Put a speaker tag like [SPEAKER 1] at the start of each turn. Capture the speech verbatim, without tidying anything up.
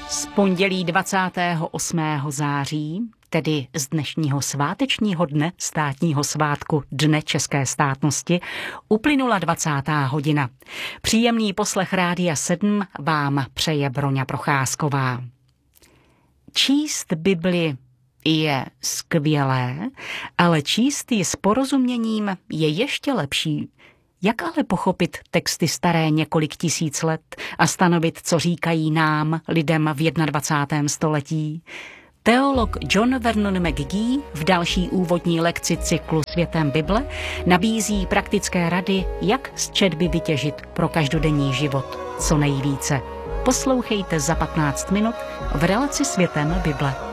[SPEAKER 1] Z pondělí dvacátého osmého září, tedy z dnešního svátečního dne státního svátku Dne české státnosti, uplynula dvacátá hodina. Příjemný poslech Rádia sedm vám přeje Broňa Procházková. Číst Bibli je skvělé, ale číst ji s porozuměním je ještě lepší. Jak ale pochopit texty staré několik tisíc let a stanovit, co říkají nám, lidem v dvacátém prvním století? Teolog John Vernon McGee v další úvodní lekci cyklu Světem Bible nabízí praktické rady, jak z četby vytěžit pro každodenní život co nejvíce. Poslouchejte za patnáct minut v relaci Světem Bible.